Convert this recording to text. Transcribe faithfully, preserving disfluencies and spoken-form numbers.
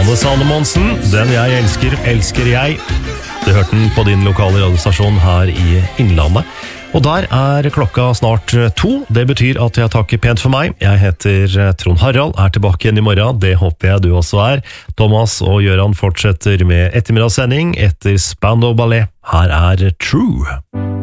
Alle Salomonsen, den jeg elsker, elsker jeg. Du hørte den på din lokale radiostasjon her i Innlandet. Og der er klokka snart to. Det betyr at jeg takker pent for meg. Jeg heter Trond Harald, er tilbake igjen i morgen. Det håper jeg du også er. Thomas og Gøran fortsetter med ettermiddagssending etter Spandau Ballet. Her er True.